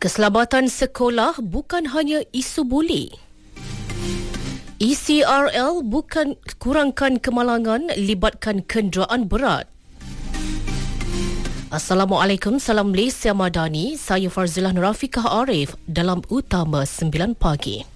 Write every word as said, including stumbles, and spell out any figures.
Keselamatan sekolah bukan hanya isu buli. E C R L bukan kurangkan kemalangan, libatkan kenderaan berat. Assalamualaikum, salam Malaysia Madani. Saya Farzilah Nurafiqah Arif dalam Utama sembilan Pagi.